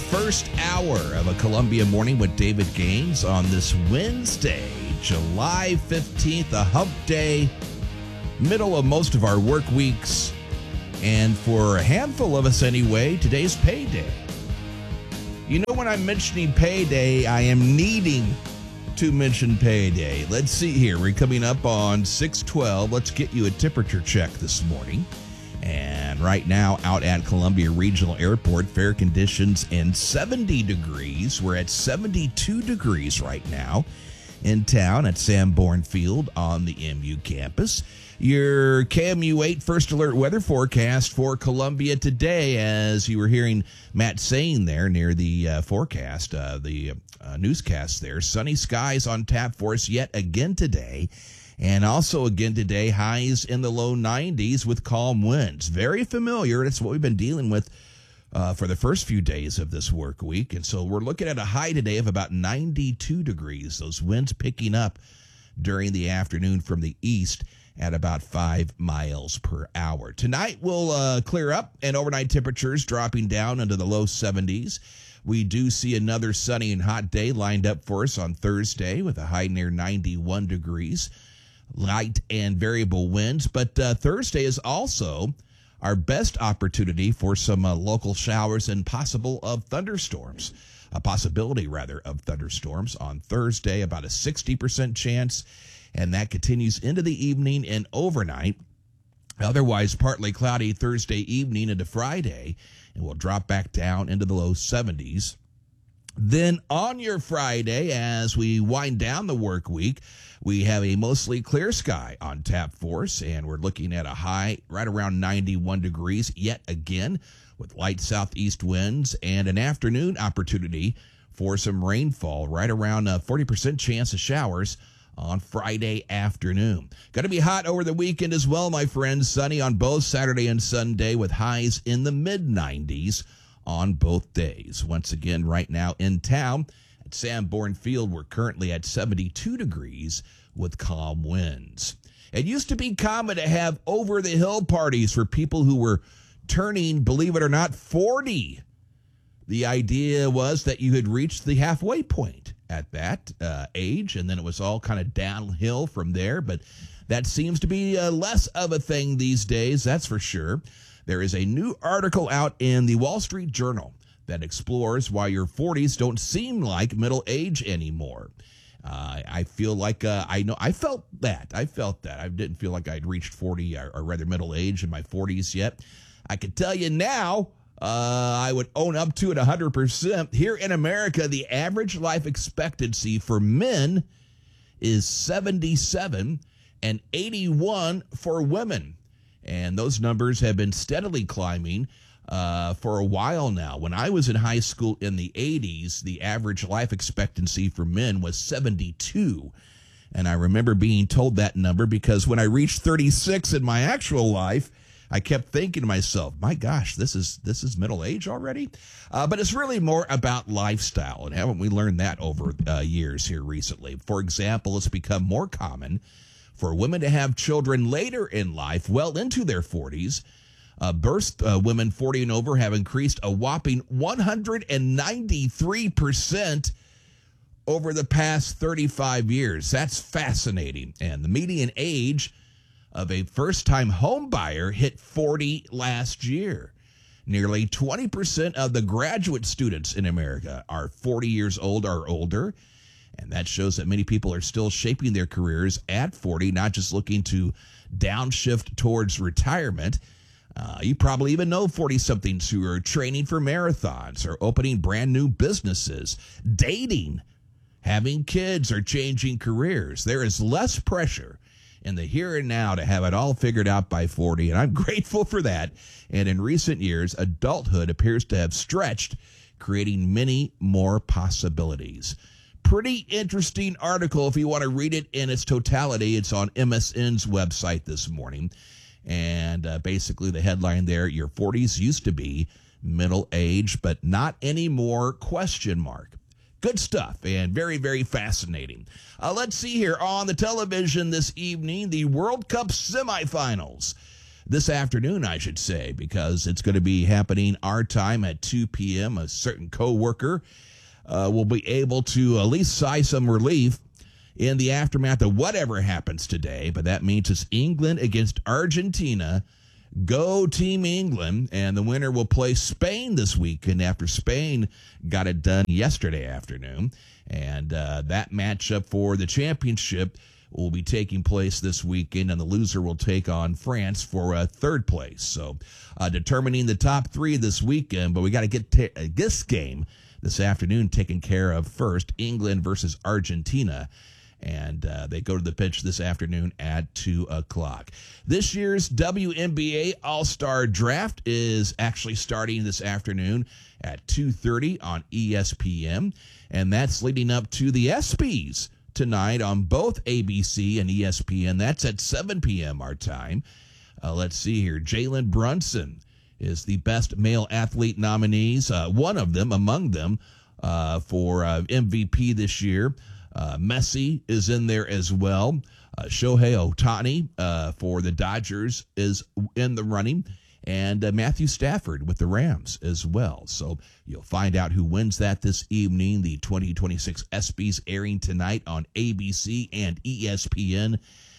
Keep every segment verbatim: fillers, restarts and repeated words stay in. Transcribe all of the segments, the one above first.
first hour of a Columbia Morning with David Gaines on this Wednesday, July fifteenth, a hump day, middle of most of our work weeks. And for a handful of us anyway, today's payday. You know, when I'm mentioning payday, I am needing to mention payday. Let's see here. We're coming up on six twelve. Let's get you a temperature check this morning. And right now, out at Columbia Regional Airport, fair conditions and seventy degrees. We're at seventy-two degrees right now in town at Sanborn Field on the M U campus. Your K M U eight First Alert weather forecast for Columbia today, as you were hearing Matt saying there near the uh, forecast, uh, the uh, newscast there. Sunny skies on tap for us yet again today. And also again today, highs in the low nineties with calm winds. Very familiar. That's what we've been dealing with uh, for the first few days of this work week. And so we're looking at a high today of about ninety-two degrees. Those winds picking up during the afternoon from the east at about five miles per hour. Tonight will uh, clear up and overnight temperatures dropping down into the low seventies. We do see another sunny and hot day lined up for us on Thursday with a high near ninety-one degrees. Light and variable winds, but uh, Thursday is also our best opportunity for some uh, local showers and possible of thunderstorms. A possibility, rather, of thunderstorms on Thursday, about a sixty percent chance, and that continues into the evening and overnight. Otherwise, partly cloudy Thursday evening into Friday, and we'll drop back down into the low seventies. Then on your Friday, as we wind down the work week, we have a mostly clear sky on tap for us, and we're looking at a high right around ninety-one degrees yet again with light southeast winds and an afternoon opportunity for some rainfall, right around a forty percent chance of showers on Friday afternoon. Going to be hot over the weekend as well, my friends. Sunny on both Saturday and Sunday with highs in the mid nineties on both days. Once again, right now in town at Sanborn Field, we're currently at seventy-two degrees with calm winds. It used to be common to have over-the-hill parties for people who were turning, believe it or not, forty. The idea was that you had reached the halfway point at that uh, age, and then it was all kind of downhill from there, but that seems to be uh, less of a thing these days, that's for sure. There is a new article out in the Wall Street Journal that explores why your forties don't seem like middle age anymore. Uh, I feel like uh, I know I felt that. I felt that. I didn't feel like I'd reached forty or, or rather middle age in my forties yet. I can tell you now, uh, I would own up to it one hundred percent. Here in America, the average life expectancy for men is seventy-seven and eighty-one for women. And those numbers have been steadily climbing uh, for a while now. When I was in high school in the eighties, the average life expectancy for men was seventy-two. And I remember being told that number because when I reached thirty-six in my actual life, I kept thinking to myself, my gosh, this is this is middle age already? Uh, but it's really more about lifestyle. And haven't we learned that over uh, years here recently? For example, it's become more common for women to have children later in life, well into their forties. Uh, birth uh, women forty and over have increased a whopping one hundred ninety-three percent over the past thirty-five years. That's fascinating. And the median age of a first-time home buyer hit forty last year. Nearly twenty percent of the graduate students in America are forty years old or older. And that shows that many people are still shaping their careers at forty, not just looking to downshift towards retirement. Uh, you probably even know forty-somethings who are training for marathons or opening brand new businesses, dating, having kids, or changing careers. There is less pressure in the here and now to have it all figured out by forty, and I'm grateful for that. And in recent years, adulthood appears to have stretched, creating many more possibilities. Pretty interesting article if you want to read it in its totality. It's on M S N's website this morning. And uh, basically the headline there, your forties used to be middle age, but not anymore, question mark. Good stuff and very, very fascinating. Uh, let's see here on the television this evening, the World Cup semifinals. this afternoon, I should say, because it's going to be happening our time at two p.m. A certain coworker uh, will be able to at least sigh some relief in the aftermath of whatever happens today. But that means it's England against Argentina. Go Team England, and the winner will play Spain this weekend after Spain got it done yesterday afternoon. And uh, that matchup for the championship will be taking place this weekend, and the loser will take on France for uh, third place. So uh, determining the top three this weekend, but we got to get t- this game this afternoon taken care of first, England versus Argentina. And uh, they go to the pitch this afternoon at two o'clock. This year's W N B A All-Star Draft is actually starting this afternoon at two thirty on E S P N. And that's leading up to the ESPYs tonight on both A B C and E S P N. That's at seven p.m. our time. Uh, let's see here. Jalen Brunson is the best male athlete nominees, uh, one of them among them uh, for uh, M V P this year. Uh, Messi is in there as well. Uh, Shohei Ohtani uh, for the Dodgers is in the running. And uh, Matthew Stafford with the Rams as well. So you'll find out who wins that this evening. The twenty twenty-six ESPYs airing tonight on A B C and E S P N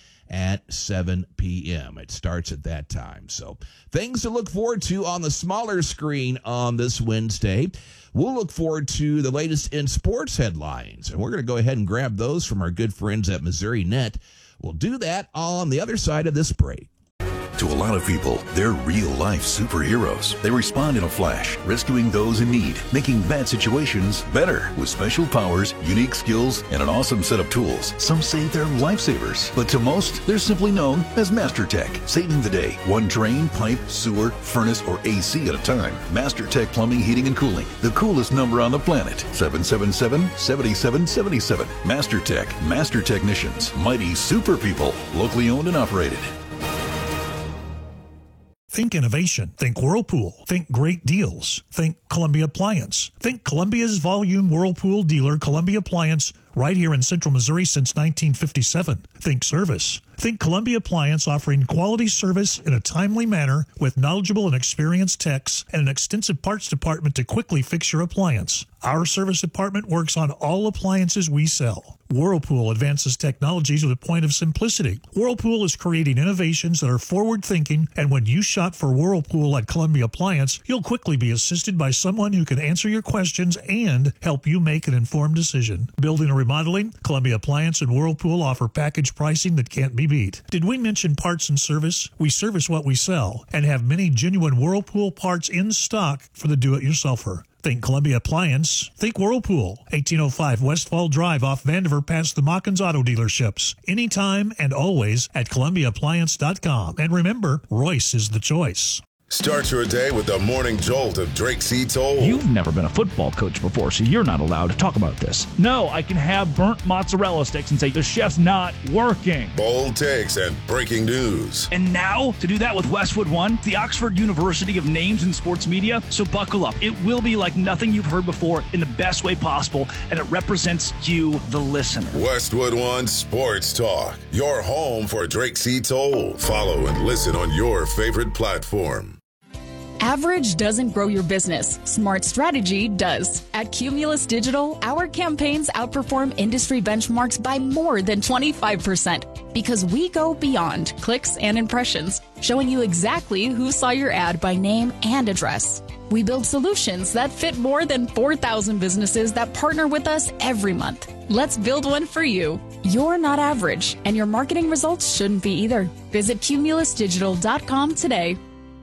at seven p.m. It starts at that time. So things to look forward to on the smaller screen on this Wednesday. We'll look forward to the latest in sports headlines, and we're going to go ahead and grab those from our good friends at Missouri Net. We'll do that on the other side of this break. To a lot of people, they're real-life superheroes. They respond in a flash, rescuing those in need, making bad situations better. With special powers, unique skills, and an awesome set of tools, some say they're lifesavers. But to most, they're simply known as MasterTech, saving the day. One drain, pipe, sewer, furnace, or A C at a time. MasterTech Plumbing, Heating, and Cooling. The coolest number on the planet. seven seven seven, seven seven seven seven. MasterTech. Master Technicians. Mighty super people. Locally owned and operated. Think innovation. Think Whirlpool. Think great deals. Think Columbia Appliance. Think Columbia's volume Whirlpool dealer, Columbia Appliance, right here in Central Missouri since nineteen fifty-seven. Think service. Think Columbia Appliance, offering quality service in a timely manner with knowledgeable and experienced techs and an extensive parts department to quickly fix your appliance. Our service department works on all appliances we sell. Whirlpool advances technologies with a point of simplicity. Whirlpool is creating innovations that are forward-thinking, and when you shop for Whirlpool at Columbia Appliance, you'll quickly be assisted by someone who can answer your questions and help you make an informed decision. Building or remodeling, Columbia Appliance and Whirlpool offer package pricing that can't be beat. Did we mention parts and service? We service what we sell and have many genuine Whirlpool parts in stock for the do-it-yourselfer. Think Columbia Appliance. Think Whirlpool. eighteen oh five Westfall Drive off Vandiver past the Mockins Auto Dealerships. Anytime and always at Columbia Appliance dot com. And remember, Royce is the choice. Start your day with the morning jolt of Drake C. Toll. You've never been a football coach before, so you're not allowed to talk about this. No, I can have burnt mozzarella sticks and say the chef's not working. Bold takes and breaking news. And now, to do that with Westwood One, the Oxford University of Names in Sports Media. So buckle up. It will be like nothing you've heard before in the best way possible, and it represents you, the listener. Westwood One Sports Talk, your home for Drake C. Toll. Follow and listen on your favorite platform. Average doesn't grow your business. Smart strategy does. At Cumulus Digital, our campaigns outperform industry benchmarks by more than twenty-five percent because we go beyond clicks and impressions, showing you exactly who saw your ad by name and address. We build solutions that fit more than four thousand businesses that partner with us every month. Let's build one for you. You're not average, and your marketing results shouldn't be either. Visit Cumulus Digital dot com today.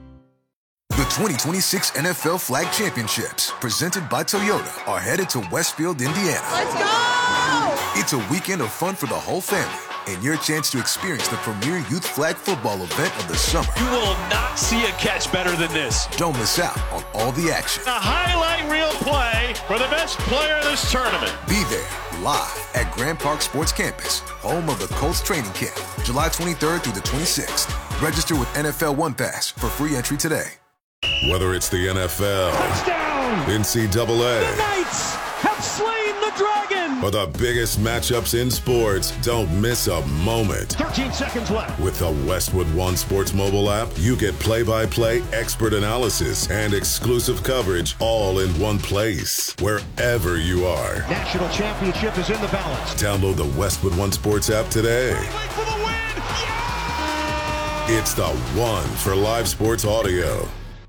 The twenty twenty-six N F L Flag Championships, presented by Toyota, are headed to Westfield, Indiana. Let's go! It's a weekend of fun for the whole family and your chance to experience the premier youth flag football event of the summer. You will not see a catch better than this. Don't miss out on all the action. A highlight reel play for the best player of this tournament. Be there live at Grand Park Sports Campus, home of the Colts training camp, July twenty-third through the twenty-sixth. Register with N F L One Pass for free entry today. Whether it's the N F L, Touchdown! N C double A, the Knights have slain the the Dragon! For the biggest matchups in sports, don't miss a moment. thirteen seconds left. With the Westwood One Sports mobile app, you get play-by-play expert analysis and exclusive coverage all in one place, wherever you are. National championship is in the balance. Download the Westwood One Sports app today. For the win! Yeah! It's the one for live sports audio.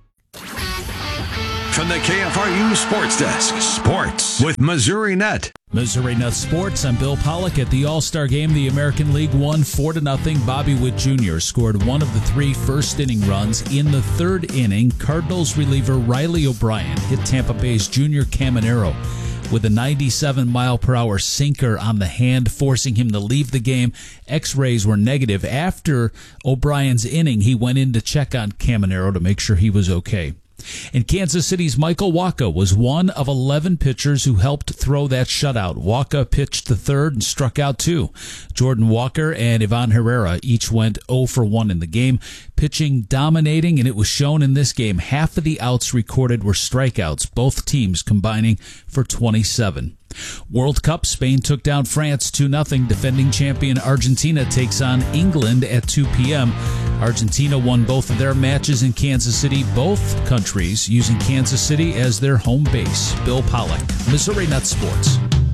From the K F R U Sports Desk, Sports with Missouri Net. Missouri Net Sports. I'm Bill Pollock. At the All-Star Game, the American League won four to nothing. Bobby Witt Junior scored one of the three first-inning runs. In the third inning, Cardinals reliever Riley O'Brien hit Tampa Bay's Junior Caminero with a ninety-seven mile per hour sinker on the hand, forcing him to leave the game. X-rays were negative. After O'Brien's inning, he went in to check on Caminero to make sure he was okay. And Kansas City's Michael Wacha was one of eleven pitchers who helped throw that shutout. Wacha pitched the third and struck out two. Jordan Walker and Ivan Herrera each went oh for one in the game, pitching dominating, and it was shown in this game. Half of the outs recorded were strikeouts, both teams combining for twenty-seven. World Cup, Spain took down France two nothing. Defending champion Argentina takes on England at two p.m. Argentina won both of their matches in Kansas City, both countries using Kansas City as their home base. Bill Pollock, Missouri Net Sports.